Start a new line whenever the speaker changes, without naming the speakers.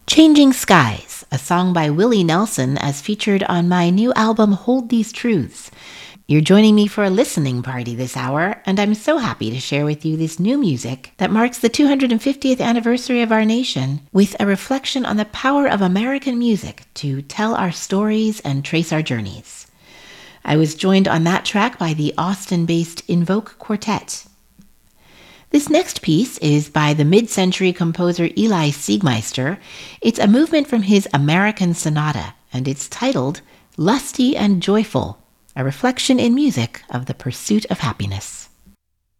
Changing Skies, a song by Willie Nelson as featured on my new album Hold These Truths. You're joining me for a listening party this hour, and I'm so happy to share with you this new music that marks the 250th anniversary of our nation with a reflection on the power of American music to tell our stories and trace our journeys. I was joined on that track by the Austin-based Invoke Quartet. This next piece is by the mid-century composer Eli Siegmeister. It's a movement from his American Sonata, and it's titled Lusty and Joyful, a reflection in music of the pursuit of happiness.